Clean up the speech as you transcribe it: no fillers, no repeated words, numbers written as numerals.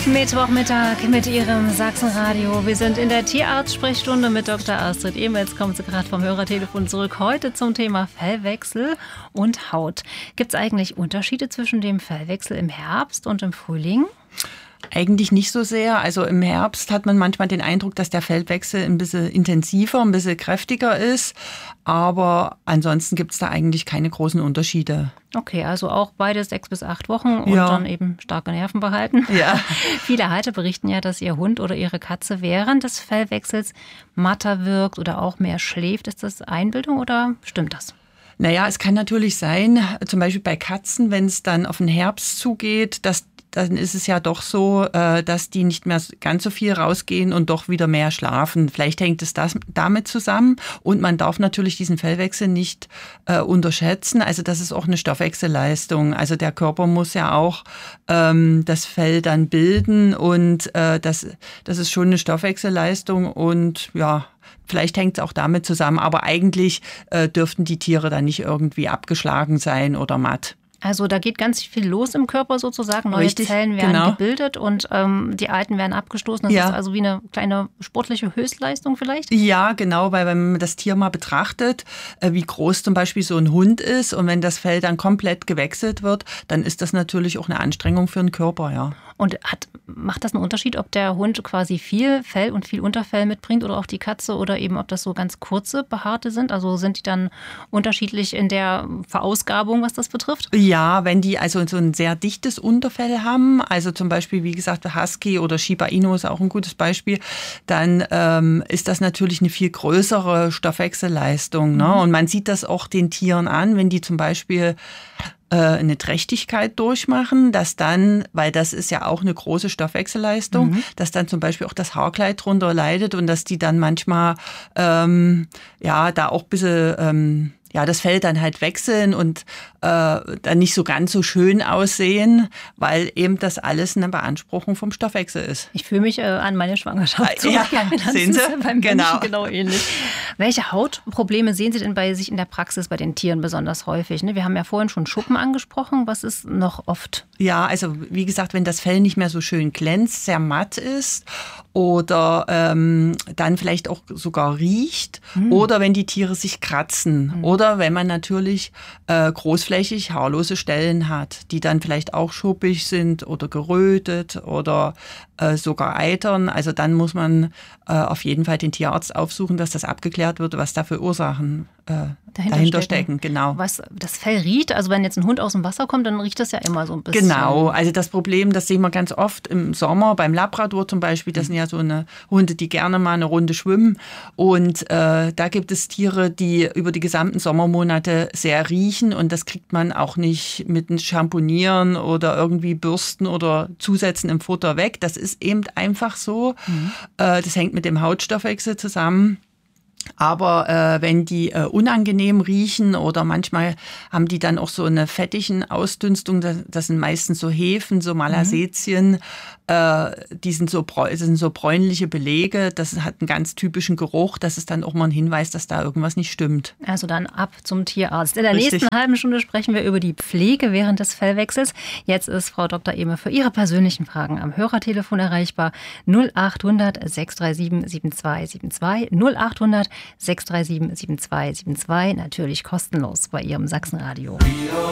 Mittwochmittag mit Ihrem Sachsenradio. Wir sind in der Tierarzt-Sprechstunde mit Dr. Astrid Emels. Kommt sie gerade vom Hörertelefon zurück. Heute zum Thema Fellwechsel und Haut. Gibt es eigentlich Unterschiede zwischen dem Fellwechsel im Herbst und im Frühling? Eigentlich nicht so sehr. Also im Herbst hat man manchmal den Eindruck, dass der Fellwechsel ein bisschen intensiver, ein bisschen kräftiger ist. Aber ansonsten gibt es da eigentlich keine großen Unterschiede. Okay, also auch beides 6 bis 8 Wochen und dann eben starke Nerven behalten. Ja. Viele Halter berichten ja, dass ihr Hund oder ihre Katze während des Fellwechsels matter wirkt oder auch mehr schläft. Ist das Einbildung oder stimmt das? Naja, es kann natürlich sein, zum Beispiel bei Katzen, wenn es dann auf den Herbst zugeht, dann ist es ja doch so, dass die nicht mehr ganz so viel rausgehen und doch wieder mehr schlafen. Vielleicht hängt es damit zusammen. Und man darf natürlich diesen Fellwechsel nicht unterschätzen. Also das ist auch eine Stoffwechselleistung. Also der Körper muss ja auch das Fell dann bilden und das ist schon eine Stoffwechselleistung und ja, vielleicht hängt es auch damit zusammen. Aber eigentlich dürften die Tiere dann nicht irgendwie abgeschlagen sein oder matt. Also da geht ganz viel los im Körper sozusagen. Neue Zellen werden gebildet und die alten werden abgestoßen. Das ist also wie eine kleine sportliche Höchstleistung vielleicht? Ja, genau, weil wenn man das Tier mal betrachtet, wie groß zum Beispiel so ein Hund ist und wenn das Fell dann komplett gewechselt wird, dann ist das natürlich auch eine Anstrengung für den Körper, ja. Und macht das einen Unterschied, ob der Hund quasi viel Fell und viel Unterfell mitbringt oder auch die Katze oder eben ob das so ganz kurze, behaarte sind? Also sind die dann unterschiedlich in der Verausgabung, was das betrifft? Ja, wenn die also so ein sehr dichtes Unterfell haben, also zum Beispiel, wie gesagt, der Husky oder Shiba Inu ist auch ein gutes Beispiel, dann ist das natürlich eine viel größere Stoffwechselleistung. Ne? Und man sieht das auch den Tieren an, wenn die zum Beispiel eine Trächtigkeit durchmachen, dass dann, weil das ist ja auch eine große Stoffwechselleistung, dass dann zum Beispiel auch das Haarkleid drunter leidet und dass die dann manchmal da auch ein bisschen das Fell dann halt wechseln und dann nicht so ganz so schön aussehen, weil eben das alles eine Beanspruchung vom Stoffwechsel ist. Ich fühle mich an meine Schwangerschaft Ja, sehen Sie? Beim Menschen genau ähnlich. Welche Hautprobleme sehen Sie denn bei sich in der Praxis bei den Tieren besonders häufig? Wir haben ja vorhin schon Schuppen angesprochen. Was ist noch oft? Ja, also wie gesagt, wenn das Fell nicht mehr so schön glänzt, sehr matt ist oder dann vielleicht auch sogar riecht oder wenn die Tiere sich kratzen oder wenn man natürlich großflächig haarlose Stellen hat, die dann vielleicht auch schuppig sind oder gerötet oder sogar eitern. Also dann muss man auf jeden Fall den Tierarzt aufsuchen, dass das abgeklärt wird, was da für Ursachen dahinter stecken. Genau. Was das Fell riecht, also wenn jetzt ein Hund aus dem Wasser kommt, dann riecht das ja immer so ein bisschen. Genau, also das Problem, das sehen wir ganz oft im Sommer, beim Labrador zum Beispiel, das sind ja so eine Hunde, die gerne mal eine Runde schwimmen und da gibt es Tiere, die über die gesamten Sommermonate sehr riechen und das kriegt man auch nicht mit einem Schamponieren oder irgendwie Bürsten oder Zusätzen im Futter weg. Das ist eben einfach so. Das hängt mit dem Hautstoffwechsel zusammen. Aber wenn die unangenehm riechen oder manchmal haben die dann auch so eine fettigen Ausdünstung, das sind meistens so Hefen, so Malassezien, die sind so bräunliche Belege, das hat einen ganz typischen Geruch, das ist dann auch mal ein Hinweis, dass da irgendwas nicht stimmt. Also dann ab zum Tierarzt. In der nächsten halben Stunde sprechen wir über die Pflege während des Fellwechsels. Jetzt ist Frau Dr. Emel für Ihre persönlichen Fragen am Hörertelefon erreichbar 0800 637 7272 0800 637 7272, natürlich kostenlos bei Ihrem Sachsenradio.